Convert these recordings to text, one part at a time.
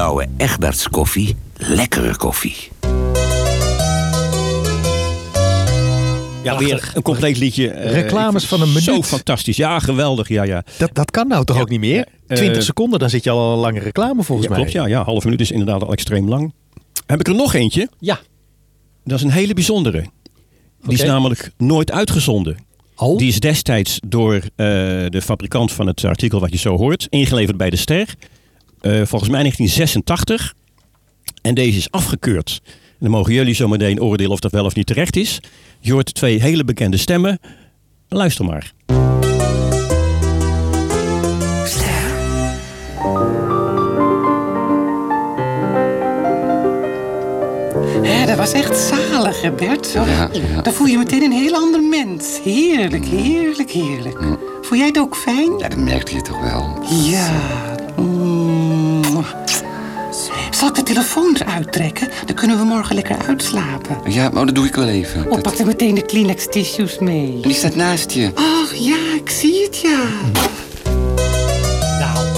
brouwen Egberts koffie lekkere koffie. Ja, weer een compleet liedje. Reclames van een minuut. Zo fantastisch. Ja, geweldig. Ja. Dat kan nou toch ook niet meer? 20 seconden, dan zit je al een lange reclame volgens mij. Klopt, ja. Half minuut is inderdaad al extreem lang. Heb ik er nog eentje? Ja. Dat is een hele bijzondere. Die is namelijk nooit uitgezonden. Oh. Die is destijds door de fabrikant van het artikel wat je zo hoort, ingeleverd bij de Ster. Volgens mij 1986. En deze is afgekeurd. En dan mogen jullie zo meteen oordelen of dat wel of niet terecht is. Je hoort 2 hele bekende stemmen. Luister maar. Dat was echt zalig, hè, Bert. Ja. Dan voel je meteen een heel ander mens. Heerlijk, heerlijk, heerlijk. Ja. Voel jij het ook fijn? Ja, dat merkte je toch wel. Ja. Zal ik de telefoon eruit trekken? Dan kunnen we morgen lekker uitslapen. Ja, maar dat doe ik wel even. Pak er meteen de Kleenex tissues mee. Die staat naast je. Ach ja, ik zie het, ja. Nou.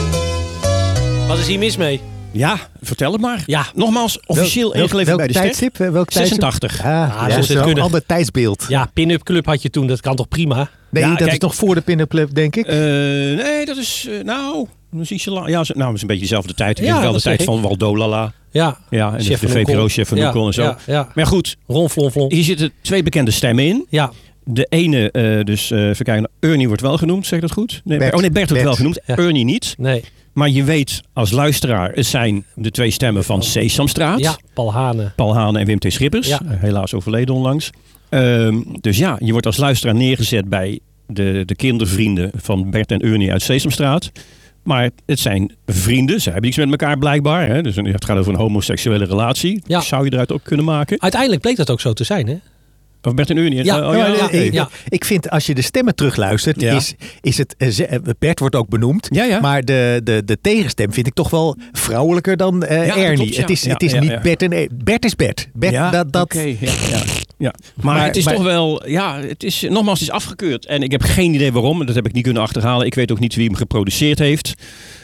Wat is hier mis mee? Ja, vertel het maar. Ja. Nogmaals, officieel ingeleverd bij de Ster. Tijdstip? Welk tijdstip? 86. Ja, dus dat is het wel een kunnen. ander tijdsbeeld. Ja, pin-up club had je toen. Dat kan toch prima? Nee, Ja, dat kijk, is nog voor de pin-up club, denk ik. Nee, dat is... dat is ietsje lang. Ja, dat is een beetje dezelfde tijd. Ik Ja, denk wel de dat zeg tijd ik. van Waldolala. Ja. Ja, en Chef de van Oekel. VPRO-chef van Oekel en zo. Ja. Maar goed, Ron, flon. hier zitten 2 bekende stemmen in. Ja. De ene, even kijken, Ernie wordt wel genoemd, zeg ik dat goed? Nee, Bert. Bert wordt wel genoemd, Ja. Ernie niet. Nee. Maar je weet als luisteraar, het zijn de 2 stemmen van Sesamstraat. Ja, Paul Hane. Paul Hane en Wim T. Schippers, Ja. helaas overleden onlangs. Dus ja, je wordt als luisteraar neergezet bij de kindervrienden van Bert en Ernie uit Sesamstraat. Maar het zijn vrienden, ze hebben iets met elkaar blijkbaar. Hè? Dus het gaat over een homoseksuele relatie. Ja. Zou je eruit ook kunnen maken? Uiteindelijk bleek dat ook zo te zijn, hè? Of Bert en Ernie? Ja. Oké. Ik vind als je de stemmen terugluistert, Ja. is het... Bert wordt ook benoemd. Ja. Maar de tegenstem vind ik toch wel vrouwelijker dan Ernie. klopt, ja. Het is niet ja. Bert en Bert is Bert. Bert Oké, ja. Maar het is toch wel... Ja, het is nogmaals, het is afgekeurd. En ik heb geen idee waarom. Dat heb ik niet kunnen achterhalen. Ik weet ook niet wie hem geproduceerd heeft.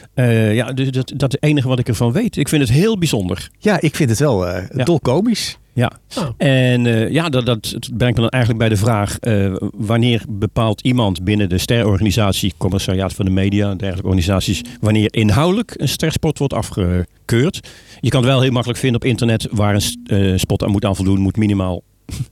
Dus dat is het enige wat ik ervan weet. Ik vind het heel bijzonder. Ja, ik vind het wel dolkomisch. Ja. Oh. En dat brengt me dan eigenlijk bij de vraag... wanneer bepaalt iemand binnen de sterorganisatie... Commissariaat van de Media en dergelijke organisaties... wanneer inhoudelijk een sterspot wordt afgekeurd. Je kan het wel heel makkelijk vinden op internet... waar een spot aan moet voldoen, moet minimaal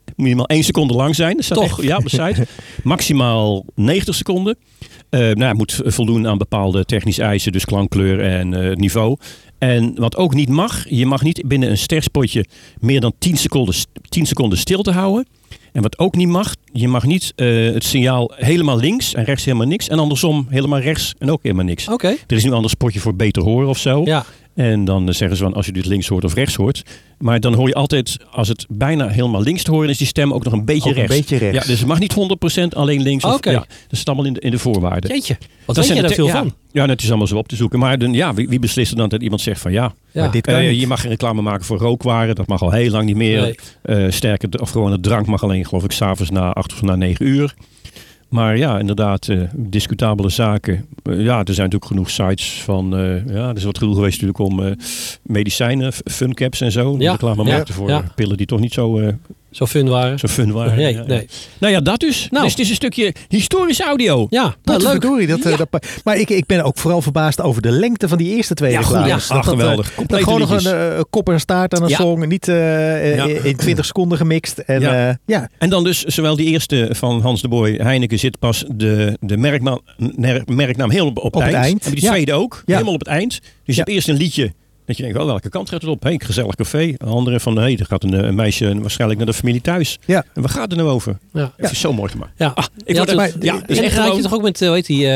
1 seconde lang zijn. Dat staat Toch? echt, ja, op de site. Maximaal 90 seconden. Het moet voldoen aan bepaalde technische eisen, dus klankkleur en niveau. En wat ook niet mag, je mag niet binnen een sterspotje meer dan 10 seconden stilte houden. En wat ook niet mag, je mag niet het signaal helemaal links en rechts helemaal niks. En andersom helemaal rechts en ook helemaal niks. Oké. Er is nu een ander spotje voor beter horen of zo. Ja. En dan zeggen ze van als je dit links hoort of rechts hoort. Maar dan hoor je altijd, als het bijna helemaal links te horen is, die stem ook nog een beetje rechts. Een beetje rechts. Ja, dus het mag niet 100% alleen links. Oké. Ja, dat zit allemaal in de voorwaarden. Jeetje. Wat Dat weet zijn je daar veel ja, van? Ja, het is allemaal zo op te zoeken. Maar wie beslist er dan dat iemand zegt van ja, Maar dit kan niet. je mag geen reclame maken voor rookwaren. Dat mag al heel lang niet meer. Nee. Sterker, of gewoon de drank mag alleen, geloof ik, 's avonds na 8 of na 9 uur. Maar ja, inderdaad, discutabele zaken. Er zijn natuurlijk genoeg sites van... er is wat gedoe geweest natuurlijk om medicijnen, funcaps en zo. Ja, Reclame ja, maakten voor ja. pillen die toch niet zo Zo fun waren. fun waren. Nee, Ja. nee. Nou ja, dat dus. Nou. Dus het is een stukje historische audio. Ja, nou, leuk. Verdorie, maar ik ben ook vooral verbaasd over de lengte van die eerste 2 Ja, goed, reclames. ja. Geweldig. Dat Complete gewoon nog liedjes. een kop en staart aan een Ja. song. Niet in 20 seconden gemixt. En, Ja. En dan dus, zowel die eerste van Hans de Boy, Heineken, zit pas de merknaam helemaal op het eind. En die Ja. tweede ook, Ja. helemaal op het eind. Dus je hebt eerst een liedje dat je denkt, welke kant gaat het op? Hey, gezellig café. Een andere van, er gaat een meisje waarschijnlijk naar de familie thuis. Ja. En waar gaat het nou over? Ja. Het is zo mooi gemaakt. Ja. Ik Ja, word toch- er- ja, het is en echt dan had je gewoon... toch ook met, hoe heet die,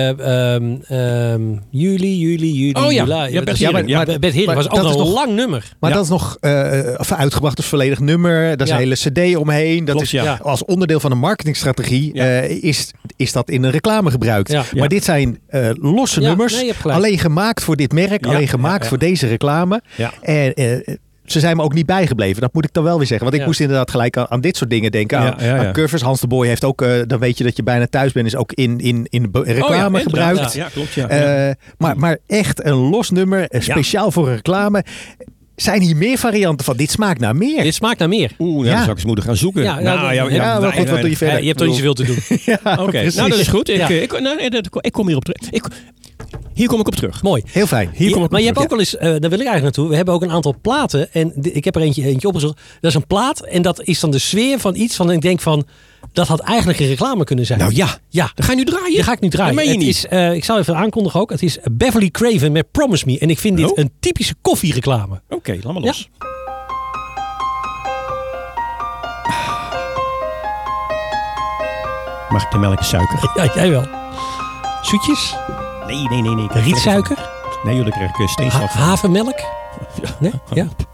juli, Oh ja, juli. ja, Bert Ja, Hering. maar- Ja. Bert Hering was ook dat is een nog- lang nummer. Maar Ja. dat is nog uitgebracht als volledig nummer. Dat is Ja. een hele cd omheen. Dat Klopt, is ja. als onderdeel van een marketingstrategie is dat in een reclame gebruikt. Ja. Maar dit zijn losse Ja, nummers. nee, je hebt gelijk. Alleen gemaakt voor dit merk. Ja, Alleen gemaakt ja. voor deze reclame. Ja. En ze zijn me ook niet bijgebleven. Dat moet ik dan wel weer zeggen. Want ik Ja. moest inderdaad gelijk aan dit soort dingen denken. Aan covers. Hans de Boy heeft ook, dan weet je dat je bijna thuis bent, is ook in reclame gebruikt. Ja, klopt. Ja. Maar echt een los nummer, speciaal voor een reclame. Zijn hier meer varianten van? Dit smaakt naar meer. Dit smaakt naar meer. Zou ik eens moeten gaan zoeken. Ja, maar goed, wat doe je verder? Je hebt toch niet zoveel te doen. Oké, precies. nou dat is goed. Ja. Ik kom hierop terug. Hier kom ik op terug. Mooi. Heel fijn. Hier kom ik Maar op je hebt terug. ook wel eens, daar wil ik eigenlijk naartoe. We hebben ook een aantal platen. En ik heb er eentje opgezocht. Dat is een plaat. En dat is dan de sfeer van iets van. Ik denk van. Dat had eigenlijk een reclame kunnen zijn. Nou ja, Ja. dan ga je nu draaien. Die ga ik nu draaien. Dat meen je Het niet. is, ik zal even aankondigen ook. Het is Beverly Craven met Promise Me. En ik vind dit een typische koffiereclame. Oké, laat maar los. Mag ik de melk en suiker? Ja, jij wel. Zoetjes? Nee. Rietsuiker? Nee joh, daar krijg ik steenslag van. Havermelk? Nee? Ja.